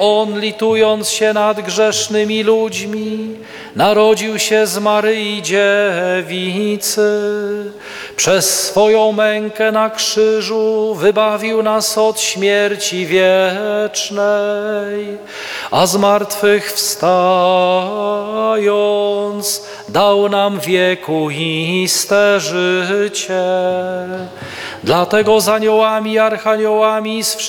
On, litując się nad grzesznymi ludźmi, narodził się z Maryi Dziewicy. Przez swoją mękę na krzyżu wybawił nas od śmierci wiecznej, a zmartwychwstając dał nam wiekuiste życie. Dlatego z aniołami i archaniołami, z